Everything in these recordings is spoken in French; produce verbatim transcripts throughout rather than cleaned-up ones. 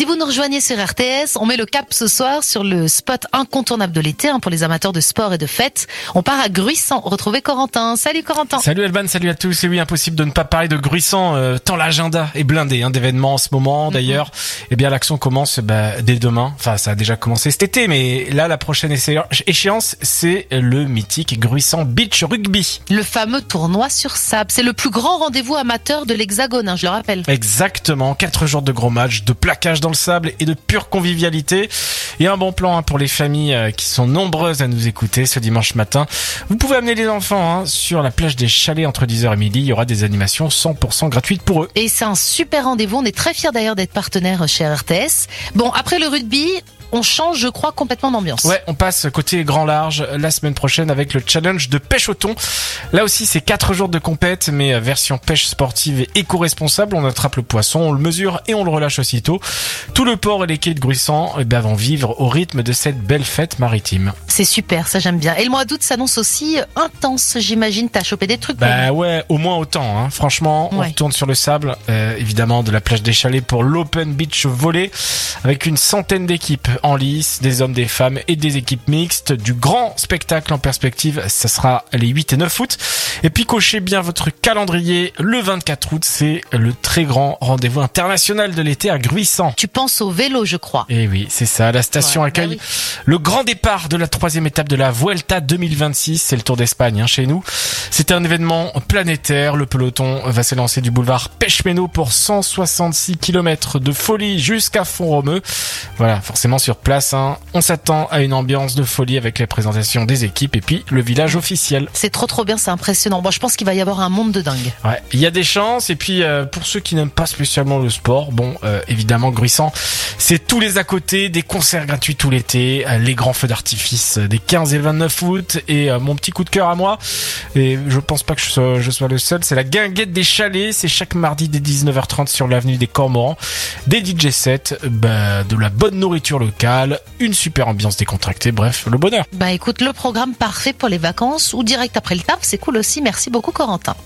Si vous nous rejoignez sur R T S, on met le cap ce soir sur le spot incontournable de l'été hein, pour les amateurs de sport et de fêtes. On part à Gruissant, retrouver Corentin. Salut Corentin. Salut Alban, salut à tous. Et oui, impossible de ne pas parler de Gruissant, euh, tant l'agenda est blindé hein, d'événements en ce moment. D'ailleurs, mm-hmm. eh bien l'action commence bah, dès demain. Enfin, ça a déjà commencé cet été, mais là, la prochaine échéance, c'est le mythique Gruissant Beach Rugby. Le fameux tournoi sur sable. C'est le plus grand rendez-vous amateur de l'Hexagone, hein, je le rappelle. Exactement. Quatre jours de gros matchs, de plaquage dans le sable et de pure convivialité. Et un bon plan hein, pour les familles euh, qui sont nombreuses à nous écouter ce dimanche matin. Vous pouvez amener les enfants hein, sur la plage des Chalets entre dix heures et midi. Il y aura des animations cent pour cent gratuites pour eux. Et c'est un super rendez-vous. On est très fiers d'ailleurs d'être partenaire chez R T S. Bon, après le rugby, on change, je crois, complètement d'ambiance. Ouais, on passe côté grand large la semaine prochaine avec le challenge de pêche au thon. Là aussi, c'est quatre jours de compète, mais version pêche sportive et éco-responsable. On attrape le poisson, on le mesure et on le relâche aussitôt. Tout le port et les quais de Gruissant eh ben, vont vivre au rythme de cette belle fête maritime. C'est super, ça j'aime bien. Et le mois d'août s'annonce aussi intense, j'imagine. T'as chopé des trucs. Bah ouais, au moins autant. Hein. Franchement, on ouais. retourne sur le sable, euh, évidemment, de la plage des Chalets pour l'Open Beach Volley, avec une centaine d'équipes en lice, des hommes, des femmes et des équipes mixtes, du grand spectacle en perspective, ça sera les huit et neuf août. Et puis cochez bien votre calendrier, le vingt-quatre août, c'est le très grand rendez-vous international de l'été à Gruissant. Tu penses au vélo, je crois. Et oui, c'est ça, la station ouais, accueille bah oui. le grand départ de la troisième étape de la Vuelta deux mille vingt-six, c'est le Tour d'Espagne hein, chez nous. C'est un événement planétaire, le peloton va s'élancer du boulevard Pechmeno pour cent soixante-six kilomètres de folie jusqu'à Font-Romeu. Voilà, forcément sur place, hein, on s'attend à une ambiance de folie avec les présentations des équipes et puis le village officiel. C'est trop trop bien, c'est impressionnant. Bon, je pense qu'il va y avoir un monde de dingue. Ouais, il y a des chances et puis euh, pour ceux qui n'aiment pas spécialement le sport, bon, euh, évidemment Gruissant, c'est tous les à côté, des concerts gratuits tout l'été, euh, les grands feux d'artifice des quinze et vingt-neuf août et euh, mon petit coup de cœur à moi, et je pense pas que je sois, je sois le seul, c'est la guinguette des Chalets, c'est chaque mardi dès dix-neuf heures trente sur l'avenue des Cormorans, des D J sets, bah, de la bonne nourriture locale, une super ambiance décontractée, bref, le bonheur. Bah écoute, le programme parfait pour les vacances ou direct après le taf, c'est cool aussi. Merci beaucoup Corentin.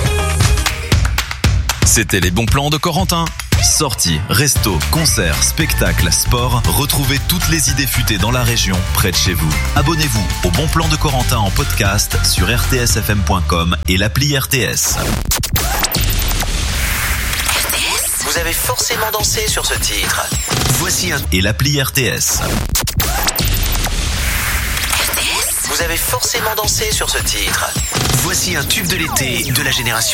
C'était les bons plans de Corentin. Sorties, restos, concerts, spectacles, sport, retrouvez toutes les idées futées dans la région, près de chez vous. Abonnez-vous au Bon Plan de Corentin en podcast sur r t s f m point com et l'appli R T S. Vous avez forcément dansé sur ce titre. Voici un... Et l'appli R T S. Vous avez forcément dansé sur ce titre. Voici un tube de l'été de la génération